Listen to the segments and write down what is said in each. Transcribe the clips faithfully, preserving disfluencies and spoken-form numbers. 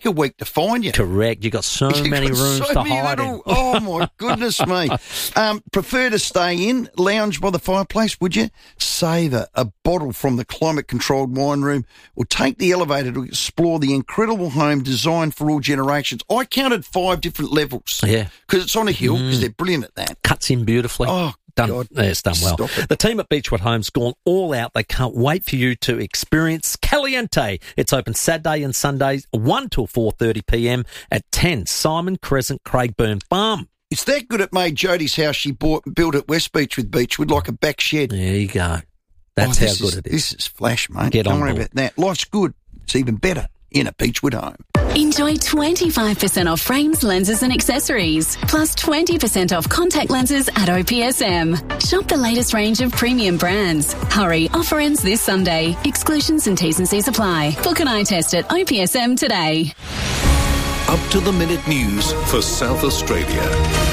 take a week to find you. Correct. You've got so You've many got rooms so to many hide little, in. Oh, my goodness me. Um, prefer to stay in, lounge by the fireplace, would you? Savour a bottle from the climate-controlled wine room, or take the elevator to explore the incredible home designed for all generations. I counted five different levels. Yeah. Because it's on a hill, because Mm. they're brilliant at that. Cuts in beautifully. Oh, Done. God. Yeah, it's done well. Stop it. The team at Beechwood Home's gone all out. They can't wait for you to experience Caliente. It's open Saturday and Sundays, one till four thirty p m at ten Simon Crescent, Craigburn Farm. It's that good it made Jodie's house she bought, built at West Beach with Beechwood like a back shed. There you go. That's Oh, how this good is, it is. This is flash, mate. Get Don't on worry board. about that. Life's good. It's even better in a Beechwood home. Enjoy twenty-five percent off frames, lenses and accessories, plus twenty percent off contact lenses at O P S M. Shop the latest range of premium brands. Hurry, offer ends this Sunday. Exclusions and T's and C's apply. Book an eye test at O P S M today. Up to the minute news for South Australia.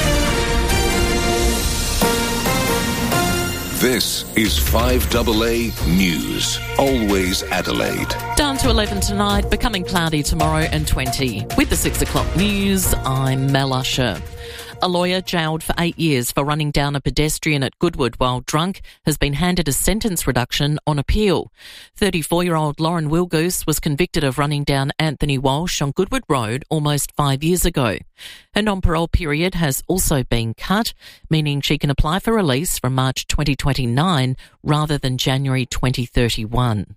This is five A A News. Always Adelaide. Down to eleven tonight, becoming cloudy tomorrow and twenty. With the six o'clock news, I'm Mel Usher. A lawyer jailed for eight years for running down a pedestrian at Goodwood while drunk has been handed a sentence reduction on appeal. thirty-four-year-old Lauren Wilgoose was convicted of running down Anthony Walsh on Goodwood Road almost five years ago. Her non-parole period has also been cut, meaning she can apply for release from March twenty twenty-nine rather than January twenty thirty-one.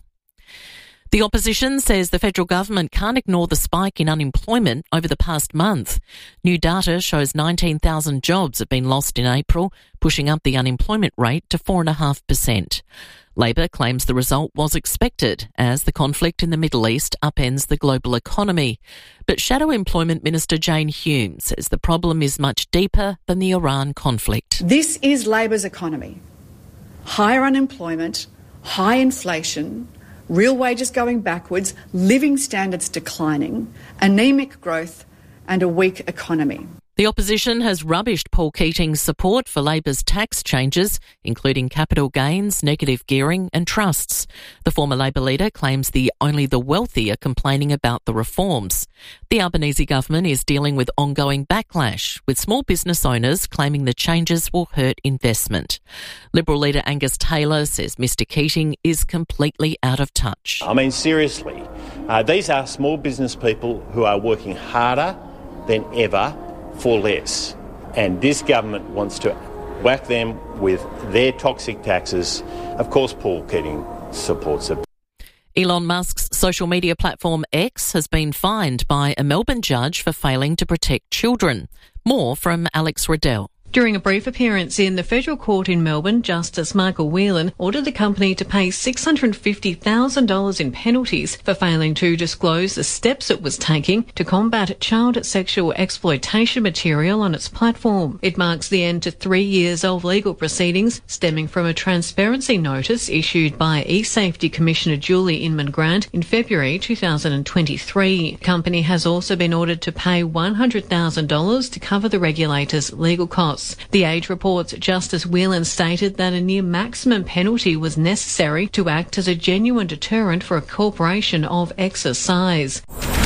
The opposition says the federal government can't ignore the spike in unemployment over the past month. New data shows nineteen thousand jobs have been lost in April, pushing up the unemployment rate to four point five percent. Labor claims the result was expected as the conflict in the Middle East upends the global economy. But Shadow Employment Minister Jane Hume says the problem is much deeper than the Iran conflict. This is Labor's economy. Higher unemployment, high inflation, real wages going backwards, living standards declining, anemic growth and a weak economy. The opposition has rubbished Paul Keating's support for Labor's tax changes, including capital gains, negative gearing and trusts. The former Labor leader claims the only the wealthy are complaining about the reforms. The Albanese government is dealing with ongoing backlash, with small business owners claiming the changes will hurt investment. Liberal leader Angus Taylor says Mr Keating is completely out of touch. I mean, seriously, uh, these are small business people who are working harder than ever for less. And this government wants to whack them with their toxic taxes. Of course, Paul Keating supports it. Elon Musk's social media platform X has been fined by a Melbourne judge for failing to protect children. More from Alex Riddell. During a brief appearance in the federal court in Melbourne, Justice Michael Whelan ordered the company to pay six hundred fifty thousand dollars in penalties for failing to disclose the steps it was taking to combat child sexual exploitation material on its platform. It marks the end to three years of legal proceedings stemming from a transparency notice issued by e-Safety Commissioner Julie Inman-Grant in February two thousand twenty-three. The company has also been ordered to pay one hundred thousand dollars to cover the regulator's legal costs. The Age reports Justice Whelan stated that a near maximum penalty was necessary to act as a genuine deterrent for a corporation of X's size.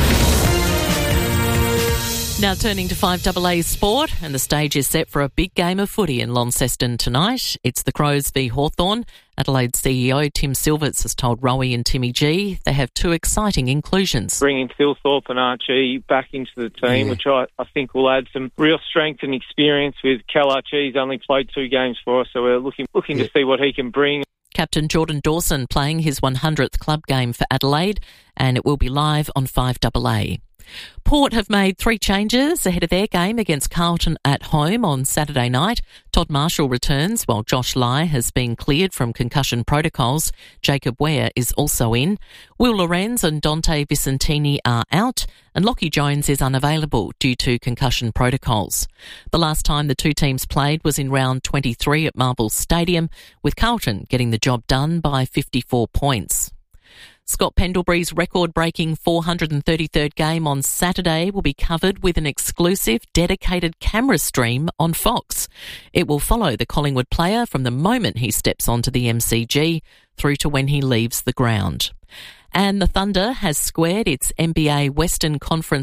Now turning to five A A Sport, and the stage is set for a big game of footy in Launceston tonight. It's the Crows v Hawthorn. Adelaide C E O Tim Silverts has told Rowie and Timmy G they have two exciting inclusions. Bringing Phil Thorpe and Archie back into the team, Yeah. which I, I think will add some real strength and experience with Cal Archie's only played two games for us, so we're looking looking Yeah. to see what he can bring. Captain Jordan Dawson playing his one hundredth club game for Adelaide, and it will be live on five A A. Port have made three changes ahead of their game against Carlton at home on Saturday night. Todd Marshall returns while Josh Lai has been cleared from concussion protocols. Jacob Ware is also in. Will Lorenz and Dante Vicentini are out, and Lockie Jones is unavailable due to concussion protocols. The last time the two teams played was in round twenty-three at Marvel Stadium, with Carlton getting the job done by fifty-four points. Scott Pendlebury's record-breaking four hundred thirty-third game on Saturday will be covered with an exclusive dedicated camera stream on Fox. It will follow the Collingwood player from the moment he steps onto the M C G through to when he leaves the ground. And the Thunder has squared its N B A Western Conference